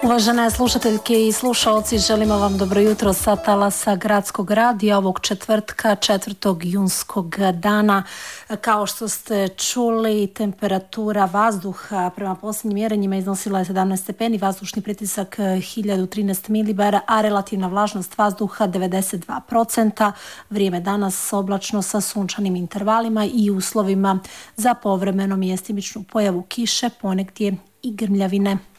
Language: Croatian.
Uvažene slušateljke i slušalci, želimo vam dobro jutro sa talasa Gradskog radija ovog četvrtka, 4. junskog dana. Kao što ste čuli, temperatura vazduha prema posljednjim mjerenjima iznosila je 17 stepeni, vazdušni pritisak 1013 milibara, a relativna vlažnost vazduha 92%. Vrijeme danas oblačno sa sunčanim intervalima i uslovima za povremeno mjestimičnu pojavu kiše, ponegdje i grmljavine.